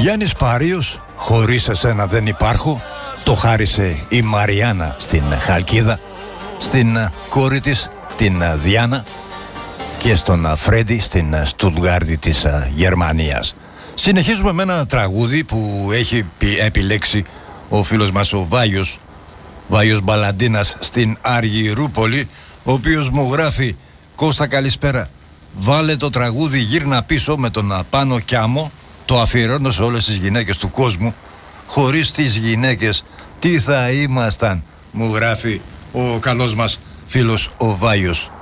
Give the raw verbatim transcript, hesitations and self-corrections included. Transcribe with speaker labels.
Speaker 1: Γιάννης Πάριος, χωρίς εσένα δεν υπάρχω, το χάρισε η Μαριάννα στην Χαλκίδα, στην κόρη της την Διάνα και στον Φρέντι στην Στουτγκάρδη της Γερμανίας. Συνεχίζουμε με ένα τραγούδι που έχει επιλέξει ο φίλος μας ο Βάιος, Βάιος Μπαλαντίνας στην Αργυρούπολη, ο οποίος μου γράφει: Κώστα, καλησπέρα, βάλε το τραγούδι «Γύρνα πίσω» με τον Πάνο Κιάμο, το αφιερώνω σε όλες τις γυναίκες του κόσμου. Χωρίς τις γυναίκες τι θα ήμασταν, μου γράφει ο καλός μας φίλος ο Βάιος.